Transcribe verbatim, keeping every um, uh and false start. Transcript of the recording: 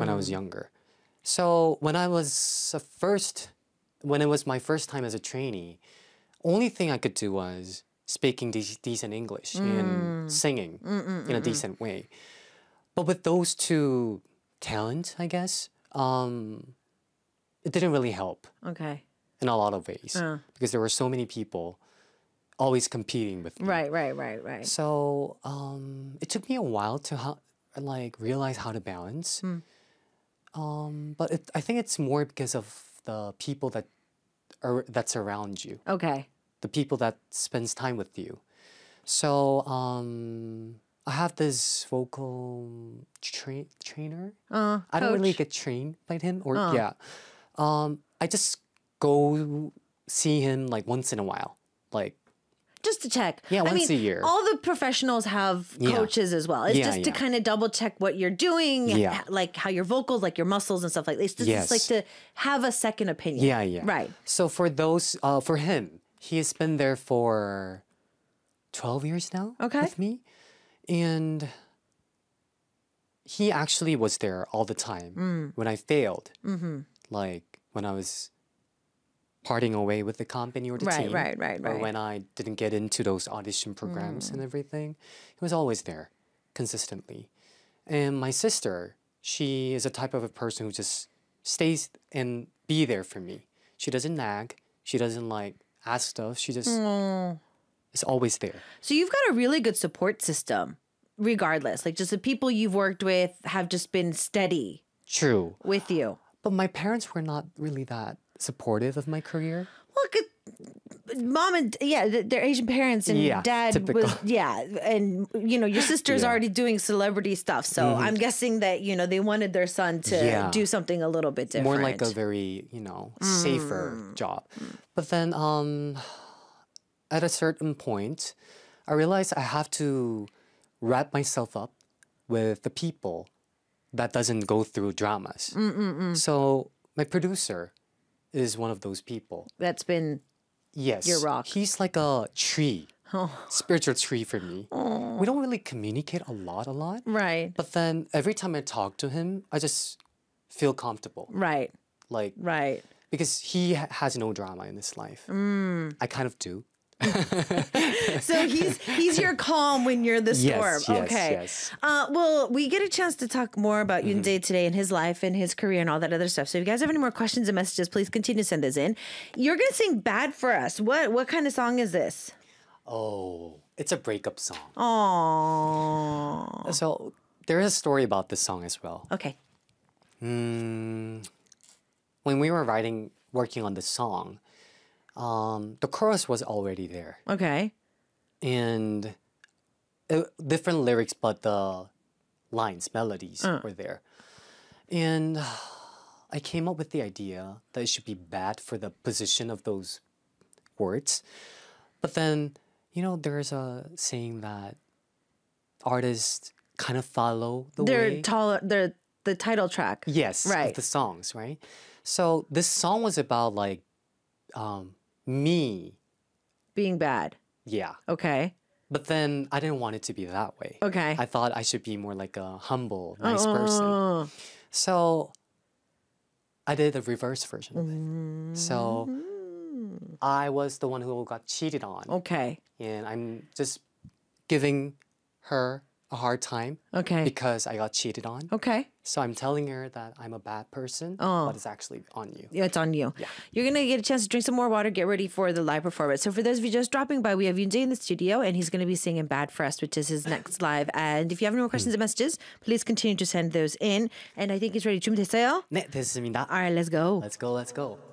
when I was younger. So when I was a first, when it was my first time as a trainee, only thing I could do was speaking de- decent English Mm. and singing Mm-mm-mm-mm. in a decent way. But with those two talents, I guess, um, it didn't really help Okay. in a lot of ways Uh. because there were so many people always competing with me. Right, right, right, right. So um, it took me a while to ha- like realize how to balance. Mm. Um, but it, I think it's more because of the people that are that surround you, Okay. the people that spends time with you. So um, I have this vocal tra- trainer. Uh, I don't really coach. get trained by him, or Oh. yeah. Um, I just go see him like once in a while, like Just to check. Yeah, I once mean, a year. all the professionals have Yeah. coaches as well. It's Yeah, just to yeah. kind of double check what you're doing, Yeah. h- like how your vocals, like your muscles and stuff like this. It's just it's like Yes. to have a second opinion. yeah, yeah. Right. So for those, uh, for him, he has been there for twelve years now. Okay. With me, and he actually was there all the time Mm. when I failed. Mm-hmm. Like when I was parting away with the company or the Right, team, right, right, or right. when I didn't get into those audition programs Mm. and everything, he was always there, consistently. And my sister, she is a type of a person who just stays and be there for me. She doesn't nag. She doesn't like ask stuff. She just Mm. is always there. So you've got a really good support system, regardless. Like just the people you've worked with have just been steady True. with you. But my parents were not really that supportive of my career. Well, good. Mom and yeah, th- they're Asian parents, and Yeah, dad typical. was yeah, and you know your sister's Yeah. already doing celebrity stuff, so I'm guessing that you know they wanted their son to Yeah. do something a little bit different. More like a very, you know, safer job. But then um at a certain point, I realized I have to wrap myself up with the people that doesn't go through dramas. So my producer is one of those people. That's been Yes. Your rock. He's like a tree, oh, spiritual tree for me. We don't really communicate a lot, a lot. right, But then every time I talk to him, I just feel comfortable. right, Like, right. because he ha- has no drama in his life. Mm. I kind of do. So he's he's your calm when you're the storm. Yes, yes, okay. yes. Uh, well, we get a chance to talk more about Mm-hmm. Yoon Jae today and his life and his career and all that other stuff. So if you guys have any more questions and messages, please continue to send those in. You're gonna sing "Bad for Us." What what kind of song is this? Oh, it's a breakup song. Oh. So there is a story about this song as well. Okay. Mm, when we were writing, working on the song, um, the chorus was already there. Okay. And uh, different lyrics, but the lines, melodies Uh. were there. And I came up with the idea that it should be bad for the position of those words. But then, you know, there's a saying that artists kind of follow the They're way. tall. They're the title track. Yes, Right. of the songs, right? So this song was about like um, me, Being bad. yeah. Okay. But then I didn't want it to be that way. Okay. I thought I should be more like a humble, nice person. Oh. So I did a reverse version of it. So I was the one who got cheated on. Okay. And I'm just giving her a hard time Okay. because I got cheated on. Okay. So I'm telling her that I'm a bad person, Oh. but it's actually on you. Yeah, it's on you. You're going to get a chance to drink some more water, get ready for the live performance. So for those of you just dropping by, we have Yoon Jae in the studio, and he's going to be singing Bad for Us, which is his next live. And if you have any more questions or messages, please continue to send those in. And I think he's ready. 준비됐어요? 네, 됐습니다. All right, let's go. Let's go, let's go.